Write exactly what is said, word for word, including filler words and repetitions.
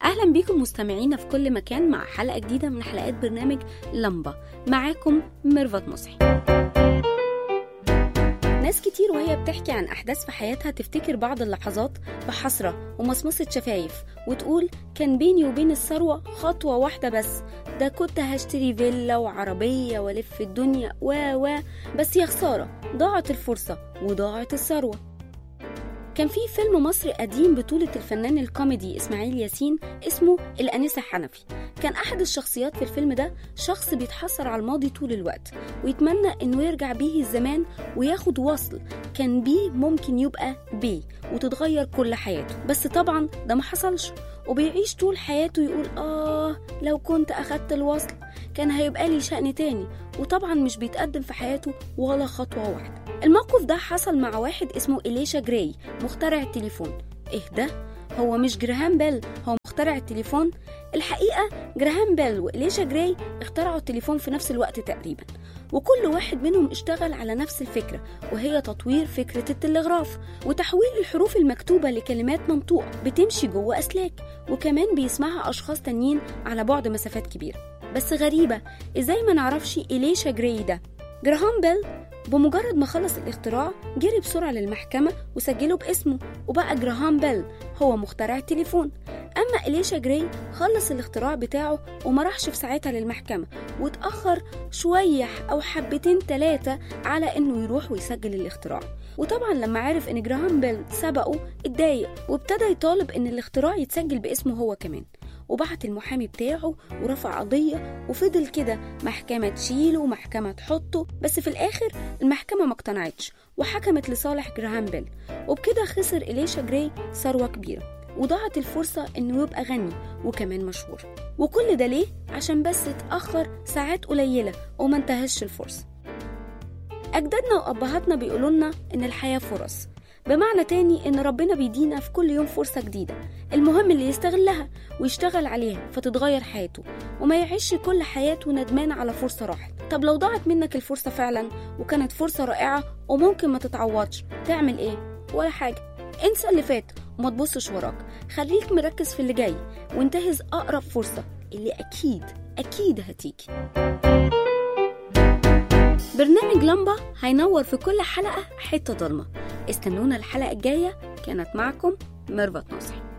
أهلا بيكم مستمعينا في كل مكان مع حلقة جديدة من حلقات برنامج لمبة. معاكم ميرفت نصحي. ناس كتير وهي بتحكي عن أحداث في حياتها تفتكر بعض اللحظات بحسرة ومصمصة شفايف وتقول كان بيني وبين الثروة خطوة واحدة بس، ده كنت هشتري فيلا وعربية ولف الدنيا و و بس يا خسارة ضاعت الفرصة وضاعت الثروة. كان في فيلم مصري قديم بطولة الفنان الكوميدي إسماعيل ياسين اسمه الأنسة حنفي. كان أحد الشخصيات في الفيلم ده شخص بيتحسر على الماضي طول الوقت ويتمنى إنه يرجع بيه الزمان وياخد وصل كان بيه ممكن يبقى بيه وتتغير كل حياته، بس طبعا ده ما حصلش وبيعيش طول حياته يقول آه لو كنت أخدت الوصل كان هيبقى لي شأن تاني، وطبعا مش بيتقدم في حياته ولا خطوة واحدة. الموقف ده حصل مع واحد اسمه إليشا جراي مخترع التليفون. إيه ده؟ هو مش جراهام بيل هو مخترع التليفون؟ الحقيقة جراهام بيل وإليشا جراي اخترعوا التليفون في نفس الوقت تقريبا، وكل واحد منهم اشتغل على نفس الفكرة وهي تطوير فكرة التلغراف وتحويل الحروف المكتوبة لكلمات منطوقة بتمشي جوه أسلاك وكمان بيسمعها أشخاص تانيين على بعد مسافات كبيرة. بس غريبة ازاي ما نعرفش إليشا جراي ده؟ جراهام بيل بمجرد ما خلص الاختراع جري بسرعة للمحكمة وسجله باسمه وبقى جراهام بيل هو مخترع التليفون. أما إليشا جراي خلص الاختراع بتاعه وما راحش في ساعتها للمحكمة وتأخر شوية أو حبتين ثلاثة على إنه يروح ويسجل الاختراع. وطبعا لما عرف إن جراهام بيل سبقه اتضايق وابتدى يطالب إن الاختراع يتسجل باسمه هو كمان، وبعت المحامي بتاعه ورفع قضية وفضل كده محكمة تشيله ومحكمة تحطه، بس في الآخر المحكمة ما اقتنعتش وحكمت لصالح جراهام بيل، وبكده خسر إليشا جراي ثروة كبيرة وضاعت الفرصة إنه يبقى غني وكمان مشهور. وكل ده ليه؟ عشان بس اتأخر ساعات قليلة وما انتهش الفرصة. أجدادنا وأبهاتنا بيقولوا لنا إن الحياة فرص، بمعنى تاني إن ربنا بيدينا في كل يوم فرصة جديدة، المهم اللي يستغلها ويشتغل عليها فتتغير حياته وما يعيش كل حياته ندمان على فرصة راحت. طب لو ضاعت منك الفرصة فعلا وكانت فرصة رائعة وممكن ما تتعوضش تعمل إيه؟ ولا حاجة، انسى اللي فات وما تبصش وراك، خليك مركز في اللي جاي وانتهز أقرب فرصة اللي أكيد أكيد هتيجي. برنامج لمبة هينور في كل حلقة حتة ضلمة. استنونا الحلقة الجاية. كانت معكم ميرفت نصحي.